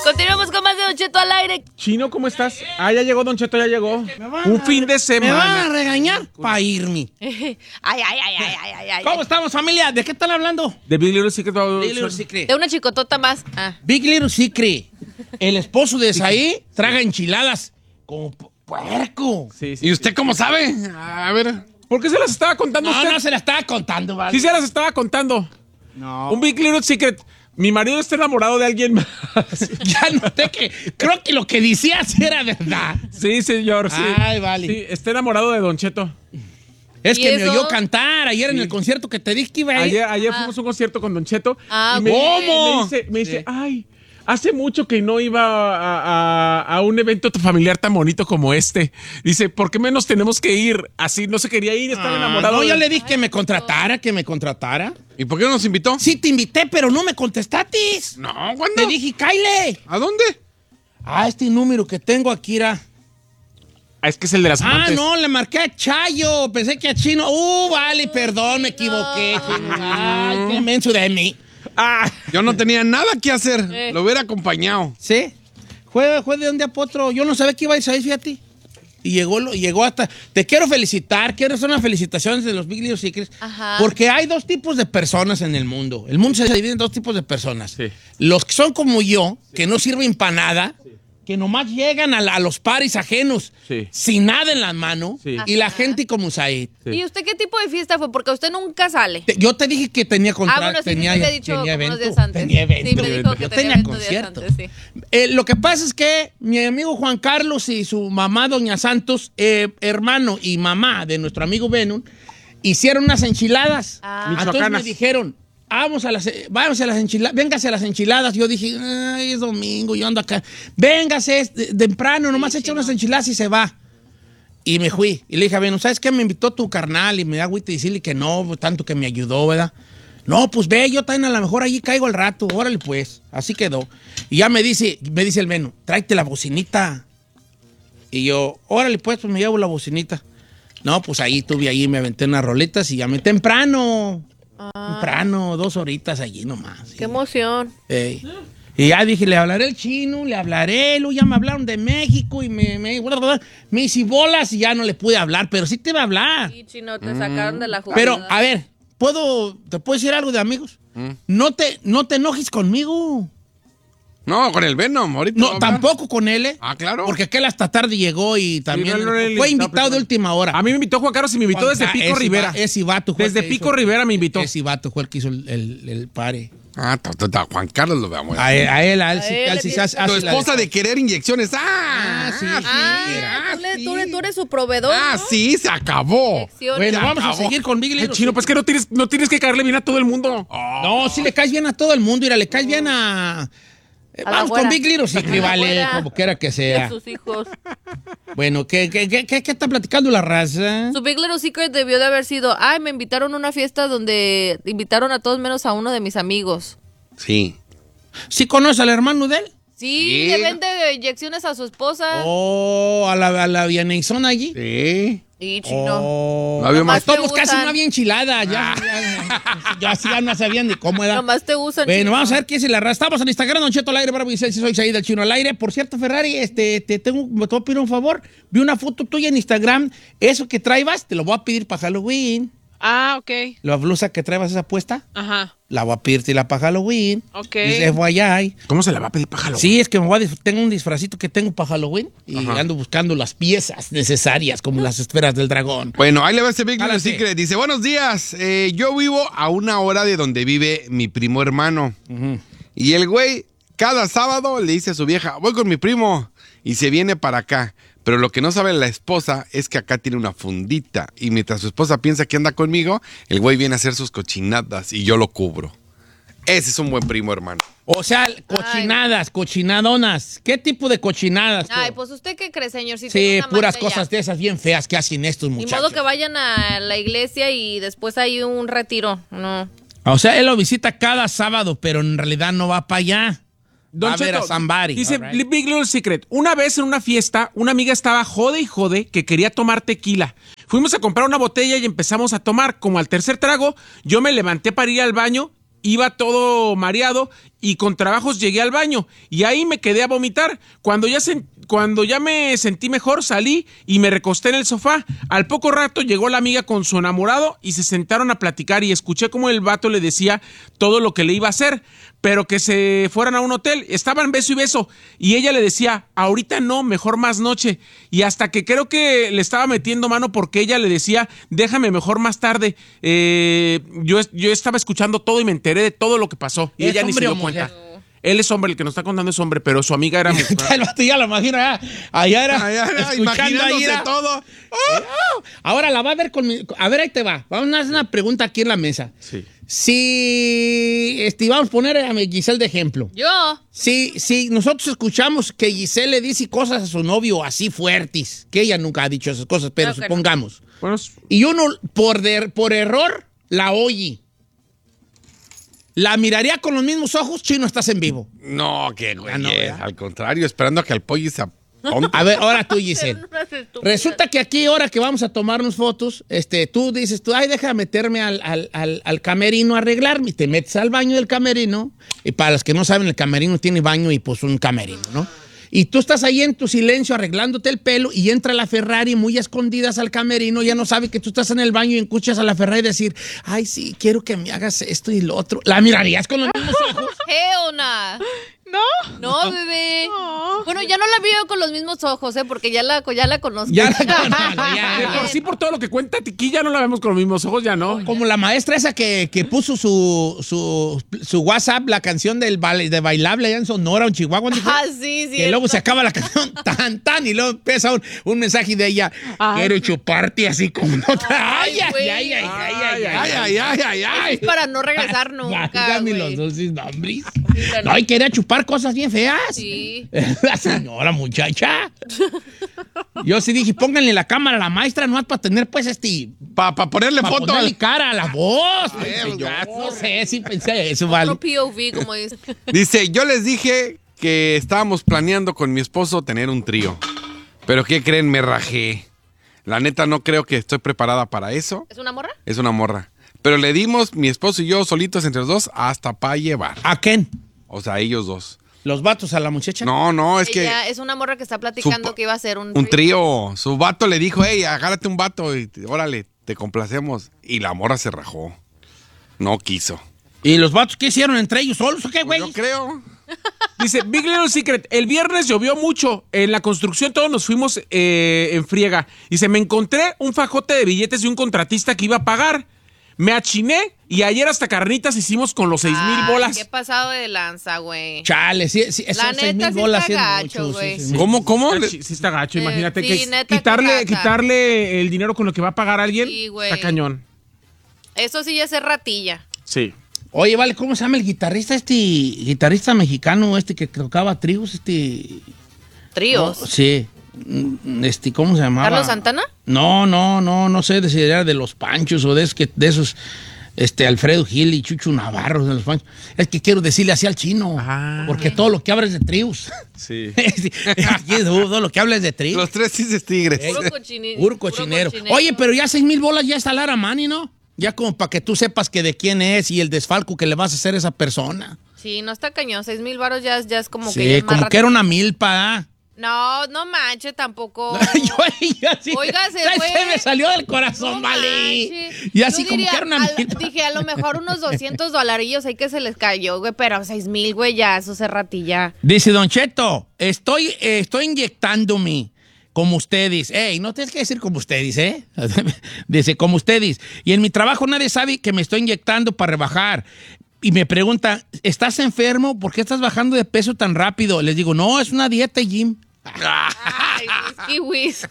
Continuamos con más de Don Cheto al aire. Chino, ¿cómo estás? Ah, ya llegó, Don Cheto, ya llegó. Un fin de semana. ¿Me van a regañar? Pa' irme. Ay. ¿Cómo estamos, familia? ¿De qué están hablando? De Big Little Secret. Big Little Secret. De una chicotota más. Big Little Secret. El esposo de Saí traga enchiladas como puerco. Sí. ¿Y usted cómo sabe? A ver. ¿Por qué se las estaba contando usted? No se la estaba contando, ¿vale? Sí se las estaba contando. No. Un Big Little Secret. Mi marido está enamorado de alguien más. Ya noté que creo que lo que decías era verdad. Sí, señor, sí. Ay, vale. Sí, está enamorado de Don Cheto. Es ¿Y que me eso? oyó cantar ayer en el concierto que te dije que iba a ir. Ayer fuimos a un concierto con Don Cheto. Ah, y me, ¿cómo? Me dice, ay, hace mucho que no iba a un evento familiar tan bonito como este. Dice, ¿por qué menos tenemos que ir? Así, no se quería ir, estaba enamorado. No, de... yo le dije que me contratara. ¿Y por qué no nos invitó? Sí, te invité, pero no me contestaste. No, ¿cuándo? Te dije, Kyle. ¿A dónde? Este número que tengo aquí era. Es que es el de las amantes. No, le marqué a Chayo. Pensé que a Chino. Vale, perdón, me equivoqué. Chino. Ay, qué menso de mí. Yo no tenía nada que hacer. Lo hubiera acompañado. ¿Sí? Fue de un día para otro. Yo no sabía que iba a ir, ¿sabes? Fíjate. Y llegó hasta... Te quiero felicitar. Quiero hacer unas felicitaciones de los Big Little Secrets. Ajá. Porque hay dos tipos de personas en el mundo. El mundo se divide en dos tipos de personas. Sí. Los que son como yo, que no sirven para nada, que nomás llegan a los paris ajenos Sí. sin nada en la mano, Sí. y la gente como Said. Sí. ¿Y usted qué tipo de fiesta fue? Porque usted nunca sale. Yo te dije que tenía contrato, Bueno, sí, tenía, me había dicho tenía como unos evento. días antes. Tenía evento. Sí, me dijo que Yo tenía tenía evento días concierto. antes, sí. Lo que pasa es que mi amigo Juan Carlos y su mamá, Doña Santos, hermano y mamá de nuestro amigo Venom, hicieron unas enchiladas. Entonces me Michoacanas. dijeron, vamos a las enchiladas, véngase a las enchiladas. Yo dije, ay, es domingo, yo ando acá. Véngase temprano, nomás echa unas enchiladas y se va. Y me fui. Y le dije a Venom, ¿sabes qué? Me invitó tu carnal y me da agüita y decirle que no, tanto que me ayudó, ¿verdad? No, pues ve, yo también a lo mejor allí caigo al rato. Órale, pues. Así quedó. Y ya me dice el Venom, tráete la bocinita. Y yo, órale, pues me llevo la bocinita. No, pues ahí me aventé unas roletas y llamé temprano. Temprano, 2 horitas allí nomás. Qué emoción. Y ya dije, le hablaré al Chino, le hablaré, luego ya me hablaron de México y me hice bolas y ya no le pude hablar, pero sí te iba a hablar. Sí, Chino, te sacaron de la jugada. Pero, a ver, ¿te puedo decir algo de amigos? No te enojes conmigo. No, con el Venom, ahorita. No, tampoco con él, ¿eh? Claro. Porque aquel hasta tarde llegó y también Sí, no, fue invitado de última hora. A mí me invitó Juan Carlos y me invitó desde Pico Rivera. Ese vato fue Desde el que Pico hizo- Rivera me invitó. Ese vato fue el que hizo el pare. Juan Carlos lo veamos. A él sí le hace Tu la esposa de querer inyecciones. sí. Tú eres su proveedor, ¿no? Sí, se acabó. Lecciones. Bueno, vamos a acabó. seguir con Big Ay, Little Chino, pues que no tienes que caerle bien a todo el mundo. No, sí le caes bien a todo el mundo. Mira, le caes bien a... la Vamos güera. con Big Little Secret, vale, güera. como quiera que De sea. sus hijos. Bueno, ¿qué está platicando la raza? Su Big Little Secret debió de haber sido, me invitaron a una fiesta donde invitaron a todos menos a uno de mis amigos. Sí. ¿Sí conoces al hermano de él? Sí, le vende inyecciones a su esposa. A la Vianeizón allí. Sí. Y Chino. No había Nomás más. te Todos casi usan. no había enchilada. Ya no sabían ni cómo era. Nomás te usan, Bueno, Chino. vamos a ver qué es la raza. Estamos en Instagram, Don Cheto al aire, Bravo y Celsi, soy Saíd, el Chino al aire. Por cierto, Ferrari, me te voy a pedir un favor. Vi una foto tuya en Instagram. Eso que traibas, te lo voy a pedir para Halloween. Ok. La blusa que traibas esa puesta, Ajá. la voy a pedirte para Halloween. Ok. Es FYI. ¿Cómo se la va a pedir para Halloween? Sí, es que tengo un disfrazito que tengo para Halloween y ando buscando las piezas necesarias, como las esferas del dragón. Bueno, ahí le va ese Big Little Jálate. Secret. Dice, buenos días. Yo vivo a 1 hora de donde vive mi primo hermano. Y el güey, cada sábado le dice a su vieja, voy con mi primo. Y se viene para acá. Pero lo que no sabe la esposa es que acá tiene una fundita. Y mientras su esposa piensa que anda conmigo, el güey viene a hacer sus cochinadas y yo lo cubro. Ese es un buen primo, hermano. O sea, cochinadonas. ¿Qué tipo de cochinadas? tú? Ay, pues usted qué cree, señor. Si Sí, tiene una puras amante cosas ya. de esas bien feas que hacen estos Ni muchachos. modo que vayan a la iglesia y después hay un retiro. No. O sea, él lo visita cada sábado, pero en realidad no va para allá. Va a ver a somebody. Dice all right? Big Little Secret. Una vez en una fiesta, una amiga estaba jode y jode que quería tomar tequila. Fuimos a comprar una botella y empezamos a tomar. Como al tercer trago, yo me levanté para ir al baño, iba todo mareado y con trabajos llegué al baño y ahí me quedé a vomitar. Cuando ya me sentí mejor, salí y me recosté en el sofá. Al poco rato llegó la amiga con su enamorado y se sentaron a platicar y escuché cómo el vato le decía todo lo que le iba a hacer, pero que se fueran a un hotel. Estaban beso y beso y ella le decía, ahorita no, mejor más noche. Y hasta que creo que le estaba metiendo mano porque ella le decía, déjame mejor más tarde. Yo estaba escuchando todo y me enteré de todo lo que pasó. Y ella ni se dio cuenta. Él es hombre, el que nos está contando es hombre, pero su amiga era mujer. El vato ya lo imagino, allá era escuchando ahí todo. Ahora la va a ver a ver, ahí te va. Vamos a hacer una pregunta aquí en la mesa. Sí. Si vamos a poner a Giselle de ejemplo. Yo. Si nosotros escuchamos que Giselle le dice cosas a su novio así fuertes, que ella nunca ha dicho esas cosas, pero Creo que supongamos. Bueno, Y uno por error la oye. ¿La miraría con los mismos ojos? Chino, estás en vivo. No, qué güey. no, ¿verdad? Al contrario, esperando a que el pollo se aponte. A ver, ahora tú, Giselle. Resulta que aquí, ahora que vamos a tomarnos fotos, tú dices, ay, deja meterme al camerino a arreglarme. Y te metes al baño del camerino. Y para los que no saben, el camerino tiene baño y pues un camerino, ¿no? Y tú estás ahí en tu silencio arreglándote el pelo y entra la Ferrari muy a escondidas al camerino, ya no sabe que tú estás en el baño y escuchas a la Ferrari decir, ay, sí, quiero que me hagas esto y lo otro. ¿La mirarías con los mismos ojos? Hell nah. No, bebé. No. Bueno, ya no la veo con los mismos ojos, porque ya la conozco. Ya la de por sí, por todo lo que cuenta Tiquí, ya no la vemos con los mismos ojos, ya no. Como la maestra esa que puso su WhatsApp, la canción de bailable allá en Sonora, en Chihuahua. Sí. Que luego se acaba la canción y luego empieza un mensaje de ella. Quiero chuparte así como otra. Ay. Es para no regresar nunca, Dígame güey. los dulces nombres. No, y quería chupar cosas bien feas. Sí. La señora muchacha. Yo sí dije, pónganle la cámara a la maestra, no es para tener pues Para ponerle para foto ponerle al... cara a la voz. No sé, sí pensé eso, vale. Otro POV, como dice. Dice, yo les dije que estábamos planeando con mi esposo tener un trío. Pero ¿qué creen? Me rajé. La neta no creo que estoy preparada para eso. ¿Es una morra? Es una morra. Pero le dimos, mi esposo y yo, solitos entre los dos, hasta para llevar. ¿A quién? O sea, ellos dos. ¿Los vatos a la muchacha? No, es que... Ella es una morra que está platicando que iba a hacer un trío. Su vato le dijo, hey, agárrate un vato y órale, te complacemos. Y la morra se rajó. No quiso. ¿Y los vatos qué hicieron entre ellos solos o qué, güey? Yo creo. Dice, Big Little Secret, el viernes llovió mucho, en la construcción todos nos fuimos en friega. Dice, me encontré un fajote de billetes de un contratista que iba a pagar. Me achiné y ayer hasta carnitas hicimos con los 6,000 bolas. Qué pasado de lanza, güey. Chale, sí, La esos neta 6,000 sí bolas está sí es gacho, mucho, güey. sí. ¿Cómo? Sí está gacho, imagínate sí, que neta, quitarle, qué gata. quitarle el dinero con lo que va a pagar alguien. Sí, güey. Está cañón. Eso sí ya es ser ratilla. Sí. Oye, vale, ¿cómo se llama el guitarrista mexicano que tocaba tríos, Tríos. No, sí. ¿Cómo se llamaba? ¿Carlos Santana? No sé si era de los Panchos o de esos Alfredo Gil y Chucho Navarro de los Panchos. Es que quiero decirle así al chino, porque todo lo que habla es de tríos. Sí. Todo lo que habla es de tríos. Los tres cis tigres. Puro cochinero. Oye, pero ya 6,000 bolas ya está Lara Mani, ¿no? Ya como para que tú sepas que de quién es y el desfalco que le vas a hacer a esa persona. Sí, no está cañón. 6,000 varos ya es como Sí, que ya es más como que era una milpa, ¿ah? No manche tampoco. yo sí. Oiga, se ¿sabes fue? qué? Me salió del corazón, No vale. manches. Y así Yo como diría, que era una milpa. Dije, a lo mejor unos $200 ahí que se les cayó, güey, pero 6,000, güey, ya, eso se ratilla. Dice Don Cheto, estoy inyectándome como ustedes. Ey, no tienes que decir como ustedes, ¿eh? Dice, como ustedes. Y en mi trabajo nadie sabe que me estoy inyectando para rebajar. Y me preguntan, ¿estás enfermo? ¿Por qué estás bajando de peso tan rápido? Les digo, no, es una dieta, Jim. Ay, kiwis.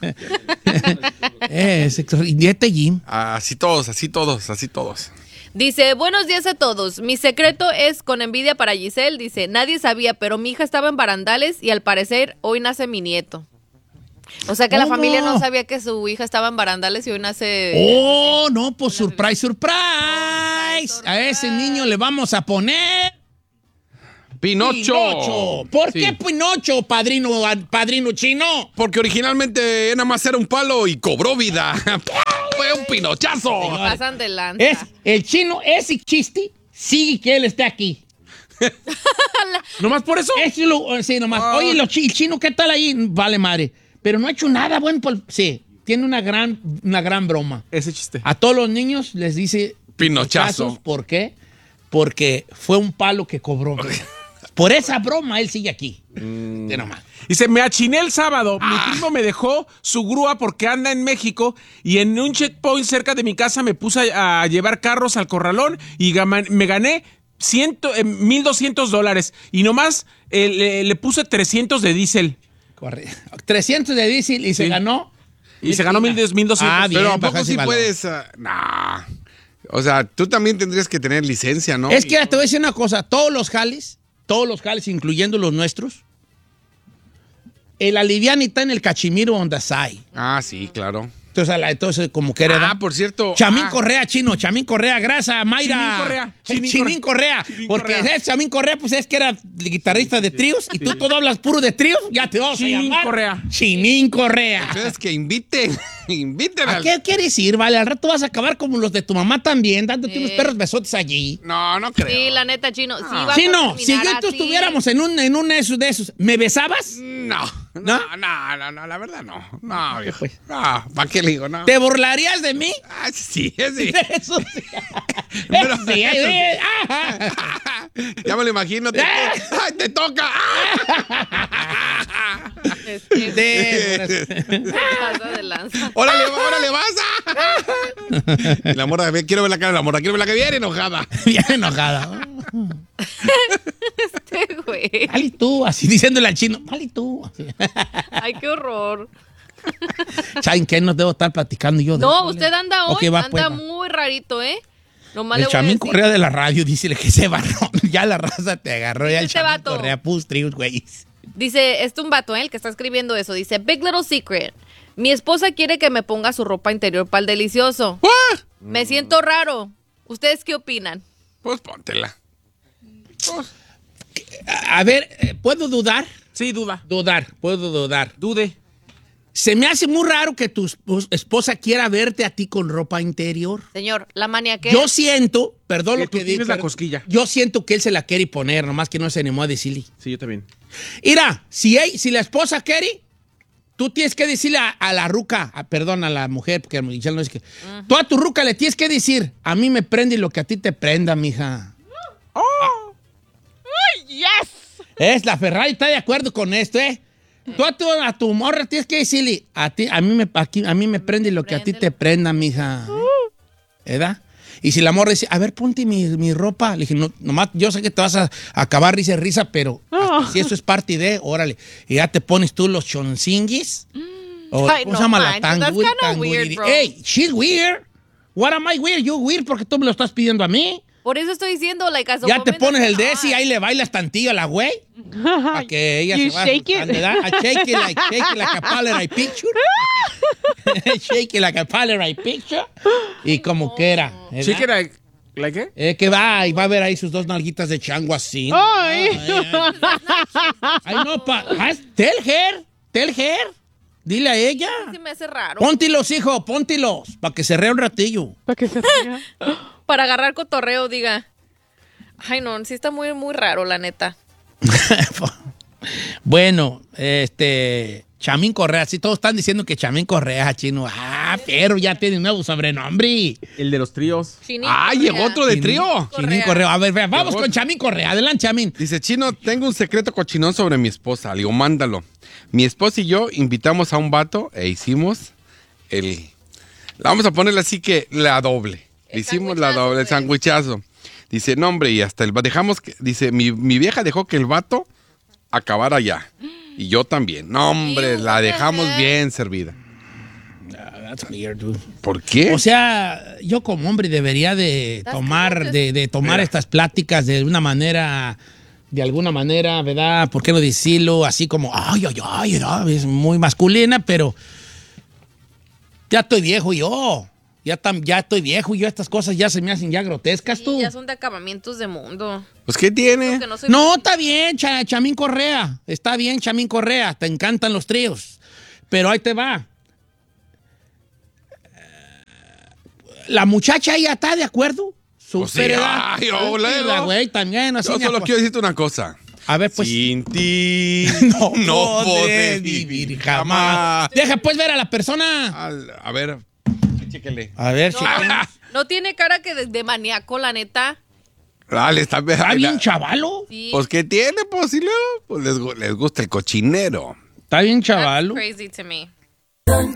Dieta, Jim. Así todos. Dice, buenos días a todos. Mi secreto es con envidia para Giselle. Dice, nadie sabía, pero mi hija estaba en barandales y al parecer hoy nace mi nieto. O sea que la familia no sabía que su hija estaba en barandales y hoy nace... Oh, no, pues surprise. A ese niño le vamos a poner... Pinocho. ¿Por qué Pinocho, padrino chino? Porque originalmente nada más era un palo y cobró vida. Fue un pinochazo. Pasan de lanza. Es el chino, ese chiste, sigue que él esté aquí. ¿Nomás por eso? Sí, nomás. Oye, el chino, ¿qué tal ahí? Vale, madre. Pero no ha hecho nada bueno. Sí, tiene una gran broma. Ese chiste. A todos los niños les dice Pinochazo. ¿Por qué? Porque fue un palo que cobró. Por esa broma, él sigue aquí. De nomás. Dice, me achiné el sábado. Mi primo me dejó su grúa porque anda en México y en un checkpoint cerca de mi casa me puse a llevar carros al corralón y me gané $1,200 y nomás le puse 300 de diésel. 300 de diésel y se ganó. Y se ganó 1,200. Ah, bien, Pero ¿a poco bajas sí el balón. puedes? Nah. O sea, tú también tendrías que tener licencia, ¿no? Es que te voy a decir una cosa. Todos los jales, incluyendo los nuestros, el aliviani está en el cachimiro on the side. Ah, sí, claro. Entonces como que era. Por cierto. Chamín Correa, chino, Chamín Correa, grasa, Chinín Mayra. Correa. Chinín Correa. Porque Correa. Chamín Correa, pues es que era guitarrista de tríos y tú todo hablas puro de tríos, ya te vamos Chinín a llamar. Correa. Chinín Correa. Entonces que inviten. Inviten ¿A qué quieres ir, vale? Al rato vas a acabar como los de tu mamá también, dándote unos perros besotes allí. No, no creo. Sí, la neta, chino. Sí, vas Chino, a si terminar yo y tú así. estuviéramos en un de esos, ¿me besabas? No, la verdad no. No, viejo. pues? No, ¿para qué le digo? No. ¿Te burlarías de mí? Ah, sí, sí. Eso sí. Pero- Sí, Ya me lo imagino. ¡Ay, te toca! Pasa de lanza. ¡Órale, vas! Y la morra, quiero ver la cara de la morra, quiero ver la que viene enojada. Bien enojada. Güey. Dale tú, así diciéndole al chino. Dale tú. Así. Ay, qué horror. ¿Saben qué? No debo estar platicando yo de No, eso, usted anda Ok, hoy, va, anda pues, va. muy rarito, ¿eh? Nomás El le voy a Chamín decir. Correa de la radio, dícele que se barró. Ya la raza te agarró. Ya el Este Chamín vato. Correa, trios, güey. Dice, es un vato, el que está escribiendo eso. Dice, Big Little Secret. Mi esposa quiere que me ponga su ropa interior para el delicioso. Me siento raro. ¿Ustedes qué opinan? Pues póntela. A ver, ¿puedo dudar? Sí, Puedo dudar. Dude. Se me hace muy raro que tu esposa quiera verte a ti con ropa interior. Señor, la maniaquera. Yo siento, perdón Que lo que tú digo. tienes la cosquilla. Yo siento que él se la quiere poner, nomás que no se animó a decirle. Sí, yo también. Mira, si la esposa quiere, tú tienes que decirle a la ruca, perdón, a la mujer, porque Michelle no es que. Tú a tu ruca le tienes que decir, a mí me prende lo que a ti te prenda, mija. ¡Oh! ¡Yes! Es la Ferrari está de acuerdo con esto, ¿eh? Tú a tu morra tienes que decirle, a mí me prende lo que a ti te prenda, mija. ¿Verdad? Y si la morra dice, a ver, ponte mi ropa. Le dije, no, nomás, yo sé que te vas a acabar risa, pero hasta si eso es parte de, órale. Y ya te pones tú los choncinguis. O, Ay, ¿cómo no se llama la manches, that's tanguri? kinda weird, bro. Hey, she's weird. What am I weird? You weird porque tú me lo estás pidiendo a mí. Por eso estoy diciendo, like, as a Ya te woman, pones el that's de ese y not. ahí le bailas tantillo a la güey. Para que ella You se va shake it. asustando, ¿verdad? I shake it like a Polaroid picture. Shake it like a Polaroid picture. Y como quiera. ¿verdad? Sí, que era. ¿La qué? Que va y va a ver ahí sus dos nalguitas de chango así. Ay. Ay, no, tell her. Dile a ella. Sí me hace raro. Póntilos, hijo, póntilos. Para que se rea un ratillo. Para que se ría. Para agarrar cotorreo, diga. Ay, no, sí está muy, muy raro, la neta. Bueno, Chamín Correa, sí, todos están diciendo que Chamín Correa, chino. Pero ya tiene un nuevo sobrenombre. El de los tríos. Chinín Llegó Correa. otro de trío. Chamín Correa. A ver, vamos con Chamín Correa. Adelante, Chamín. Dice, Chino, tengo un secreto cochinón sobre mi esposa. Le digo, mándalo. Mi esposa y yo invitamos a un vato e hicimos la vamos a ponerle así que la doble. El Hicimos la sandwichazo, doble, el pues. sandwichazo. Dice, no, hombre, y hasta dejamos que, dice, mi vieja dejó que el vato acabara allá. Y yo también. No, hombre, Ew, la what the dejamos heck? bien servida. That's weird, dude. ¿Por qué? O sea, yo como hombre debería de That's tomar, kind de tomar Mira. estas pláticas de alguna manera, ¿verdad? ¿Por qué no decirlo así como, ay, es muy masculina, pero ya estoy viejo yo. Ya estoy viejo y yo estas cosas ya se me hacen ya grotescas, tú. Sí, ya son de acabamientos de mundo. Pues, ¿qué tiene? Que no soy- No, está bien, Chamín Correa. Está bien, Chamín Correa. Te encantan los tríos. Pero ahí te va. La muchacha ya está de acuerdo. Pues sí, edad. ay, luego. Estúpida, güey, también. Así Yo solo quiero decirte una cosa. A ver, pues. Sin ti no podré vivir jamás. Deja, pues, ver a la persona. A ver, chéquele. A ver, No, chéquele. no tiene cara que de maníaco, la neta. Dale, está bien chavalo. Sí. Pues, ¿qué tiene? Pues, si luego, pues les gusta el cochinero. Está bien That's chavalo. crazy to me. Don